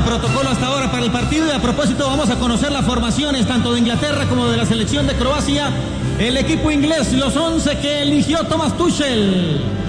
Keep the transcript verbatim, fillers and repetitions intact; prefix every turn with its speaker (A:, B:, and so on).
A: protocolo hasta ahora para el partido y a propósito vamos a conocer las formaciones tanto de Inglaterra como de la selección de Croacia. El equipo inglés, los once que eligió Thomas Tuchel.